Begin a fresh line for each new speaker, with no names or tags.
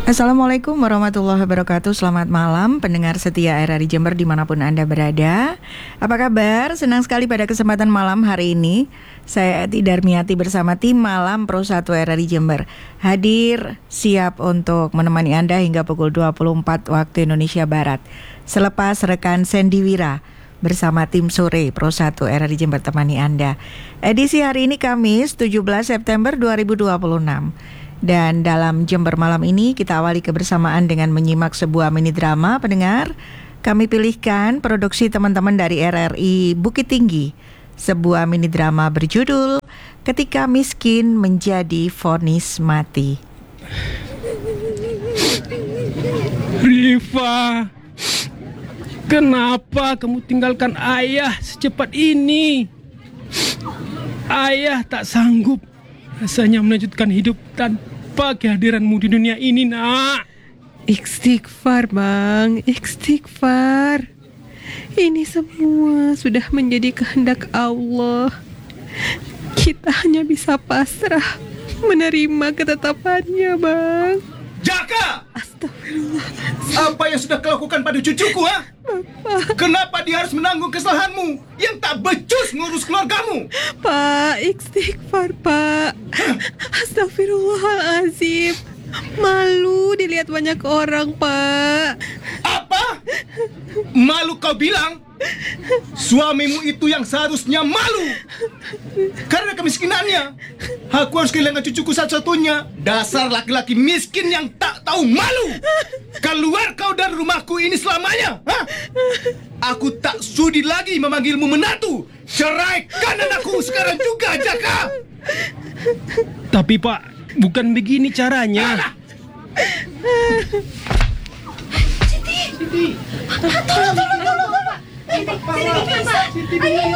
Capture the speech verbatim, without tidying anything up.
Assalamualaikum warahmatullahi wabarakatuh. Selamat malam pendengar setia R R I Jember dimanapun Anda berada. Apa kabar? Senang sekali pada kesempatan malam hari ini saya Eti Darmiati bersama tim Malam Pro satu R R I Jember hadir siap untuk menemani Anda hingga pukul dua puluh empat waktu Indonesia Barat. Selepas rekan Sandy Wira bersama tim sore Pro satu R R I Jember temani Anda. Edisi hari ini Kamis tujuh belas September dua ribu dua puluh enam. Dan dalam Jember malam ini kita awali kebersamaan dengan menyimak sebuah mini drama pendengar. Kami pilihkan produksi teman-teman dari R R I Bukit Tinggi. Sebuah mini drama berjudul Ketika Miskin Menjadi Vonis Mati.
Rifa, kenapa kamu tinggalkan ayah secepat ini? Ayah tak sanggup rasanya melanjutkan hidup tanpa kehadiranmu di dunia ini, nak.
Istighfar, Bang. Istighfar. Ini semua sudah menjadi kehendak Allah. Kita hanya bisa pasrah menerima ketetapannya, Bang.
Jaka!
Astagfirullah.
Apa yang sudah kau lakukan pada cucuku, ha?
Bapak.
Kenapa dia harus menanggung kesalahanmu yang tak becus ngurus keluargamu?
Pak, istighfar, Pak. Astagfirullahalazim. Malu dilihat banyak orang, Pak.
Apa? Malu kau bilang? Suamimu itu yang seharusnya malu karena kemiskinannya. Aku harus kehilangan cucuku satu-satunya. Dasar laki-laki miskin yang tak tahu malu. Keluar kau dari rumahku ini selamanya, ha? Aku tak sudi lagi memanggilmu menantu. Ceraikan anakku sekarang juga, Jaka.
Tapi Pak, bukan begini caranya.
Siti, tolong, tolong, tolong, tolong. Siti, Siti, Siti, Siti,